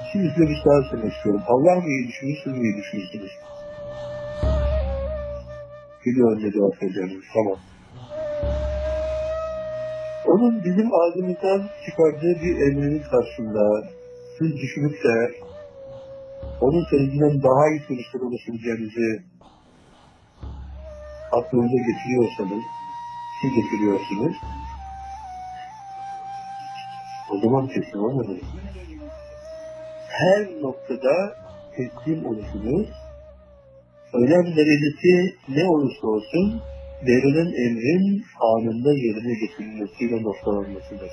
Şimdi size bir sual sormak istiyorum. Allah mı iyi düşünür, siz mi iyi düşünürsünüz? Biliyorum ne cevap vereceğiniz. Tamam. Onun bizim ağzımızdan çıkardığı bir emrinin karşısında siz düşünüp de onun sözünden daha iyi sonuçlar ulaşabileceğinizi aklınıza getiriyorsanız, siz getiriyorsunuz, o zaman teslim olmadınız. Her noktada teslim olursunuz. Önem derecesi ne olursa olsun, verilen emrin anında yerine getirilmesiyle noktalanmasıdır.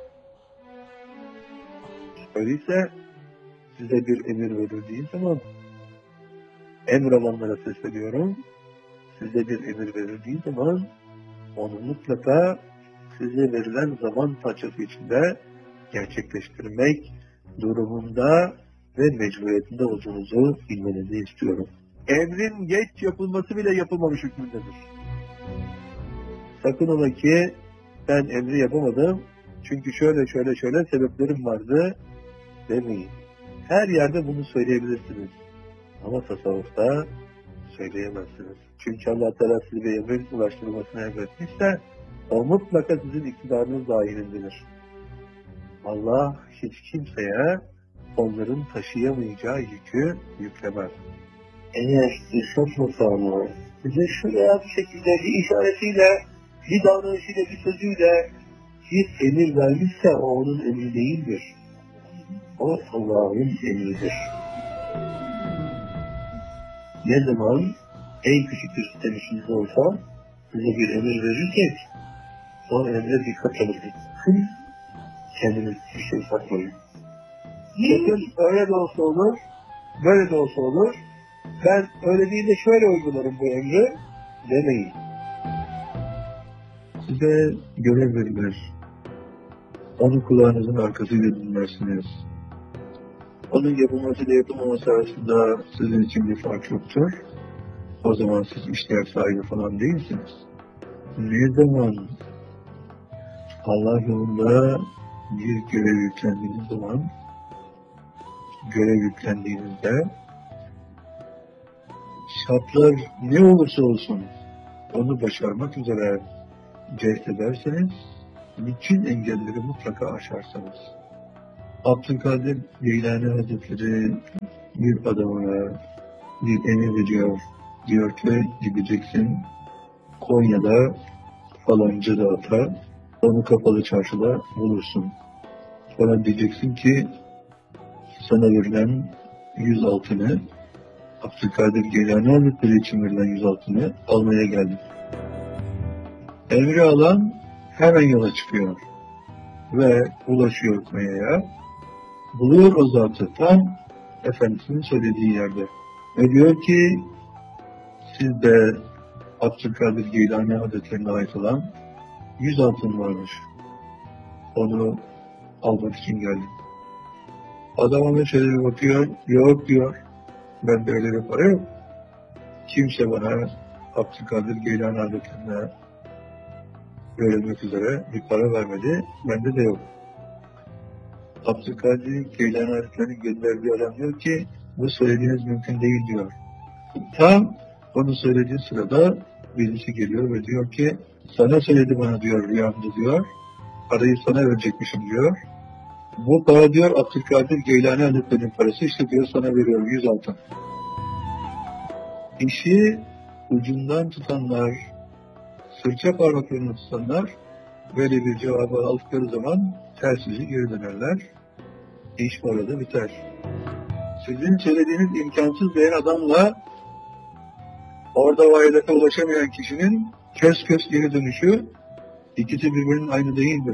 Öyleyse size bir emir verildiği zaman, emir alanlara sesleniyorum, size bir emir verildiği zaman, onu mutlaka size verilen zaman parçası içinde gerçekleştirmek durumunda ve mecburiyetinde olduğunuzu bilmenizi istiyorum. Emrin geç yapılması bile yapılmamış hükmündedir. Sakın ola ki ben emri yapamadım çünkü şöyle sebeplerim vardı demeyin. Her yerde bunu söyleyebilirsiniz. Ama tasavvufta söyleyemezsiniz. Çünkü Allah Teala sizi bir emrin ulaştırılmasını emretmişse o mutlaka sizin iktidarınız dahilindedir. Allah hiç kimseye onların taşıyamayacağı yükü yüklemez. Eğer irşad makamı size şuraya bir şekilde bir işaretiyle, bir davranışıyla, bir sözüyle bir emir vermişse o onun emri değildir. O Allah'ın emridir. Ne zaman en küçük bir sisteminiz olsa size bir emir verirsek o emre dikkat edin. Kendiniz bir şey saklayın. Bakın öyle de olsa olur, böyle de olsa olur. Ben öyle değil de şöyle uygularım bu emri demeyin. Size görev verilir. Onu kulağınızın arkasıyla dinlersiniz. Onun yapılması ile yapılmaması arasında sizin için bir fark yoktur. O zaman siz işler sahibi falan değilsiniz. Ne zaman Allah yolunda bir görev yüklendiğiniz zaman, görev yüklendiğinizde şartlar ne olursa olsun onu başarmak üzere cehd ederseniz, bütün engelleri mutlaka aşarsanız. Abdülkadir Geylani Hazretleri bir adamına bir emir veriyor. Diyor ki gideceksin Konya'da falanca dağıta, onu kapalı çarşıda bulursun. Sonra diyeceksin ki sana verilen 100 altını, Abdülkadir Geylani Hazretleri için verilen 100 altını almaya geldim. Emri alan hemen yola çıkıyor ve ulaşıyor Konya'ya. Buluyor o zatı tam Efendisinin söylediği yerde. Ve diyor ki siz de Abdülkadir Geylani Hazretlerine ait olan 100 altın varmış. Onu almak için geldim. Adam ona şöyle bir bakıyor, yok diyor. Ben de öyle bir para yok. Kimse bana Abdülkadir Geylani Hazretlerine verilmek üzere bir para vermedi. Bende de yok. Abdülkadir Geylani Hazretleri'nin gönderdiği adam diyor ki bu söylediğiniz mümkün değil diyor. Tam onu söylediği sırada birisi geliyor ve diyor ki sana söyledi bana diyor rüyamda diyor. Parayı sana verecekmişim diyor. Bu para diyor Abdülkadir Geylani Hazretleri'nin parası işte diyor sana veriyor 100 altın. İşi ucundan tutanlar, sırça parmaklarını tutanlar böyle bir cevabı aldıkları zaman tersizi geri dönerler. İş orada biter. Sizin söylediğiniz imkansız diyen adamla orada o hedefe ulaşamayan kişinin kös geri dönüşü ikisi birbirinin aynı değildir.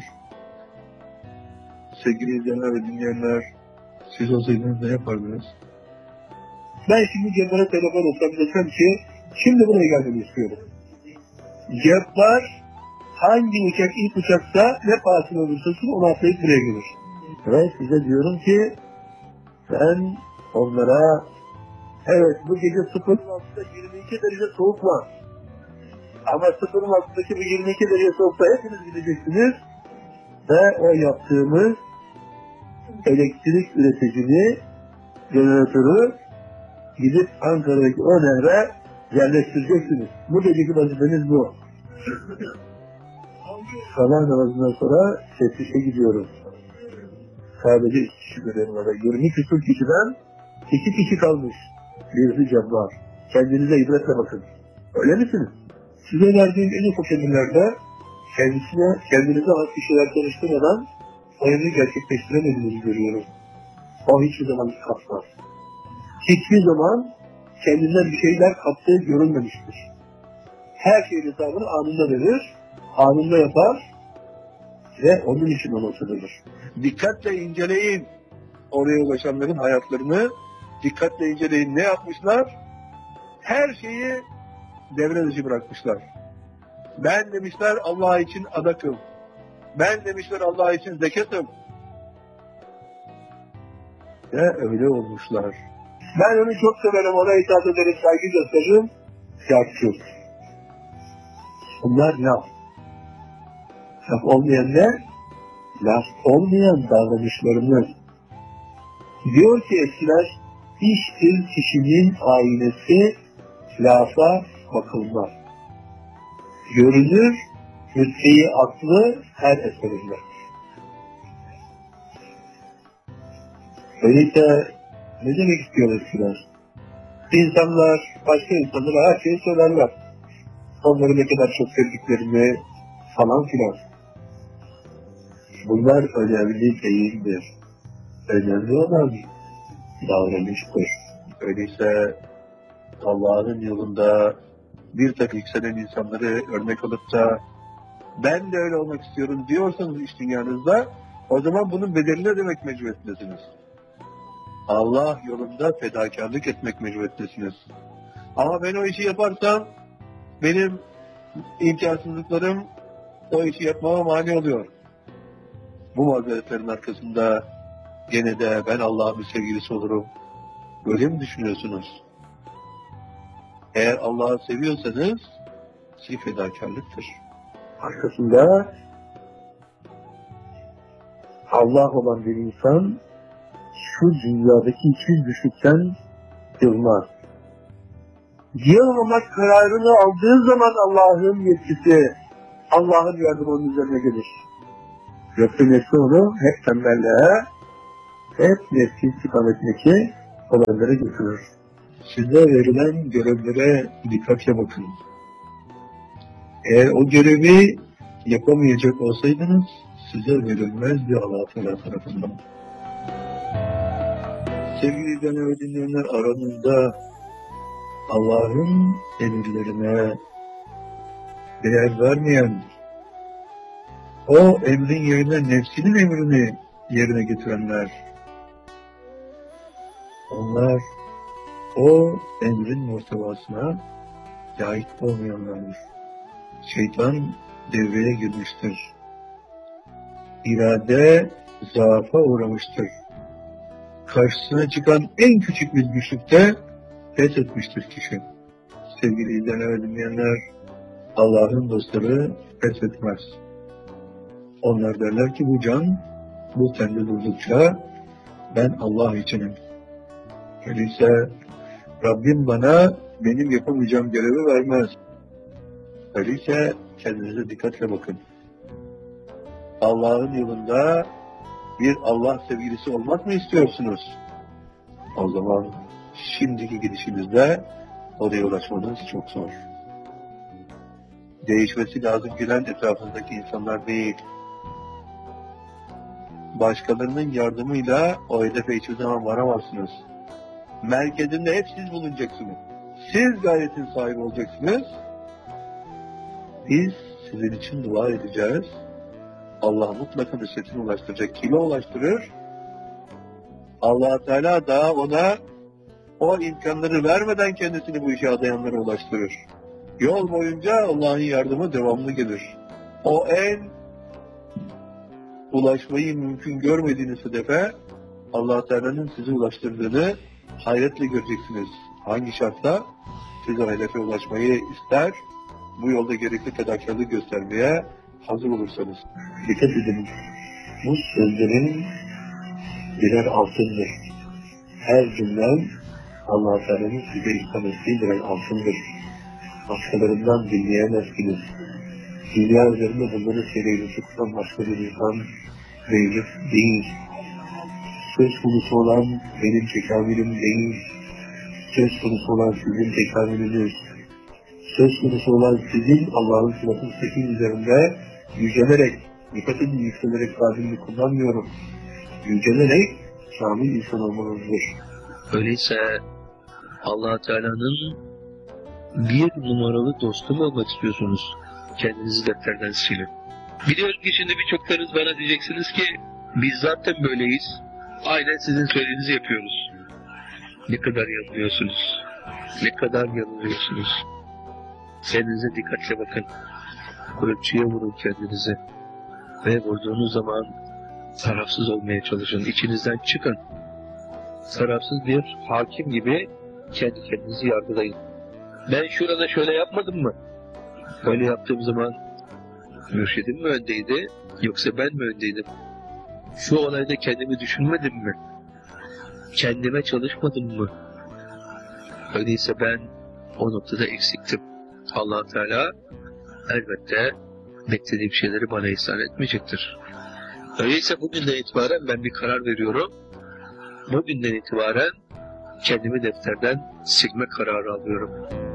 Sevgili izleyenler ve dinleyenler, siz olsaydınız ne yapardınız? Ben şimdi Cebbar'a telefon olsam desem ki şimdi buraya gelmeni istiyorum. Cebbar hangi uçak ilk uçaksa ne pahasına olursa onu atlayıp buraya gelir. Ve size diyorum ki ben onlara evet bu gece 0'ın altında 22 derece soğuk var. Ama 0'ın altındaki bu 22 derece soğukta hepiniz gideceksiniz. Ve o yaptığımız elektrik üreticini, jeneratörü gidip Ankara'daki o nehre yerleştireceksiniz. Bu geceki vazifeniz bu. Sabah namazından sonra teftişe gidiyoruz. Sadece 2 kişi görelim orada. 20 küsur kişiden 2 kişi kalmış. Birisi cabbar. Kendinize ibretle bakın. Öyle misiniz? Size verdiğim en ufak emirlerde kendinize has bir şeyler çalıştırmadan o emri gerçekleştiremediğinizi görüyorum. O hiçbir zaman kapmaz. Hiçbir zaman kendinden bir şeyler kaptığı görülmemiştir. Her şeyin hesabını anında verir, anında yapar ve onun için olmasıdır. Dikkatle inceleyin oraya ulaşanların hayatlarını, dikkatle inceleyin ne yapmışlar? Her şeyi devre dışı bırakmışlar. Ben demişler Allah için adakım. Ben demişler Allah için zekatım. Ve öyle olmuşlar. Ben onu çok severim, ona itaat ederim, saygı gösteririm. Yapçıl. Bunlar laf. Laf olmayan ne? Laf olmayan davranışlarımız. Diyor ki eskiler, hiçbir kişinin aynesi lafa bakılmaz. Görünür, hüsneyi aklı her eserinde. Öyleyse ne demek istiyor eskiler? İnsanlar, başka insanlara her şeyi söylerler. Onları ne kadar çok sevdiklerini falan filan. Bunlar önemli değildir. Önemli olan davranıştır. Öyleyse Allah'ın yolunda bir takım yükselen insanları örnek alıp da ben de öyle olmak istiyorum diyorsanız iş dünyanızda, o zaman bunun bedelini ödemek mecburiyetindesiniz. Allah yolunda fedakarlık etmek mecburiyetindesiniz. Ama ben o işi yaparsam benim imkansızlıklarım o işi yapmama mani oluyor. Bu mazeretlerin arkasında gene de ben Allah'ın bir sevgilisi olurum. Öyle mi düşünüyorsunuz? Eğer Allah'ı seviyorsanız sizi fedakarlıktır. Arkasında Allah olan bir insan şu dünyadaki hiçbir güçlükten yılmaz. Yılmamak kararını aldığı zaman Allah'ın yetkisi, Allah'ın yardımı onun üzerine gelir. Yoksa nefsi onu hep tembelliğe, hep nefsi istikametindeki olaylara götürür. Size verilen görevlere dikkatle bakın. Eğer o görevi yapamayacak olsaydınız, size verilmez bir Allah Teala tarafından. Sevgili izleyenler ve dinleyenler, aranızda Allah'ın emirlerine değer vermeyen, o emrin yerine nefsinin emrini yerine getirenler, onlar o emrin muhtevasına layık olmayanlardır. Şeytan devreye girmiştir. İrade zaafa uğramıştır. Karşısına çıkan en küçük bir güçlükte pes etmiştir kişi. Sevgili izleyenler ve dinleyenler, Allah'ın dostları pes etmez. Onlar derler ki bu can, bu tende durdukça ben Allah içinim. Öyleyse Rabbim bana benim yapamayacağım görevi vermez. Öyleyse kendinize dikkatle bakın. Allah'ın yolunda bir Allah sevgilisi olmak mı istiyorsunuz? O zaman şimdiki gidişinizde oraya ulaşmanız çok zor. Değişmesi lazım gelen etrafınızdaki insanlar değil. Başkalarının yardımıyla o hedefe hiçbir zaman varamazsınız. Merkezinde hep siz bulunacaksınız. Siz gayretin sahibi olacaksınız. Biz sizin için dua edeceğiz. Allah mutlaka nusretini ulaştıracak. Kime ulaştırır? Allah Teala daha ona o imkanları vermeden kendisini bu işe adayanlara ulaştırır. Yol boyunca Allah'ın yardımı devamlı gelir. O en ulaşmayı mümkün görmediğiniz hedefe Allah Teala'nın sizi ulaştırdığını hayretle göreceksiniz. Hangi şartla? Siz o hedefe ulaşmayı ister, bu yolda gerekli fedakarlık göstermeye hazır olursanız. Dikkat edin. Bu sözlerin birer altındır. Her cümlem Allah-u Teala'nın size ihsan ettiği birer altındır. Başkalarından dinleyemezsiniz. Dünya üzerinde bunları söyleyecek başka bir insan mevcut değil. Söz konusu olan benim tekamülüm değil. Söz konusu olan sizin tekamülünüz. Söz konusu olan sizin Allah'ın sıratı sekin üzerinde yücelerek, dikkat edin yükselerek tabirini kullanmıyorum. Yücelerek kamil insan olmanızdır. Öyleyse Allah Teala'nın bir numaralı dostu mu olmak istiyorsunuz? Kendinizi defterden silin. Biliyorum ki şimdi birçoklarınız bana diyeceksiniz ki biz zaten böyleyiz. Aynen sizin söylediğinizi yapıyoruz. Ne kadar yanılıyorsunuz. Ne kadar yanılıyorsunuz. Kendinize dikkatle bakın. Ölçüye vurun kendinizi. Ve vurduğunuz zaman tarafsız olmaya çalışın. İçinizden çıkın. Tarafsız bir hakim gibi kendi kendinizi yargılayın. Ben şurada şöyle yapmadım mı? Öyle yaptığım zaman mürşidim mi öndeydi yoksa ben mi öndeydim? Şu olayda kendimi düşünmedim mi? Kendime çalışmadım mı? Öyleyse ben o noktada eksiktim. Allah Teala elbette beklediğim şeyleri bana ihsan etmeyecektir. Öyleyse bugünden itibaren ben bir karar veriyorum. Bugünden itibaren kendimi defterden silme kararı alıyorum.